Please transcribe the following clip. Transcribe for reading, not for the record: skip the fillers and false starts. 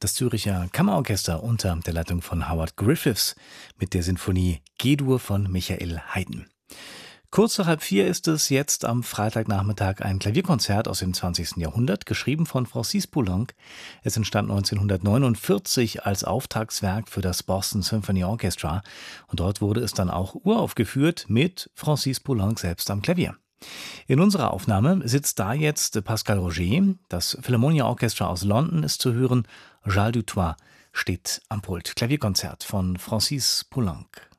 Das Zürcher Kammerorchester unter der Leitung von Howard Griffiths mit der Sinfonie G-Dur von Michael Haydn. Kurz nach 3:30 ist es jetzt am Freitagnachmittag ein Klavierkonzert aus dem 20. Jahrhundert, geschrieben von Francis Poulenc. Es entstand 1949 als Auftragswerk für das Boston Symphony Orchestra und dort wurde es dann auch uraufgeführt mit Francis Poulenc selbst am Klavier. In unserer Aufnahme sitzt da jetzt Pascal Roger. Das Philharmonia Orchestra aus London ist zu hören. Charles Dutoit steht am Pult. Klavierkonzert von Francis Poulenc.